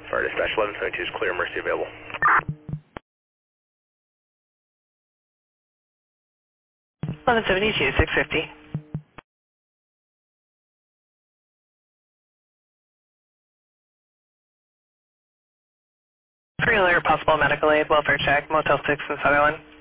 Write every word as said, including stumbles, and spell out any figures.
Fire dispatch eleven seventy-two is clear, emergency available. eleven seventy-two, six fifty. Free alert, possible medical aid, welfare check, Motel six in Sutherland.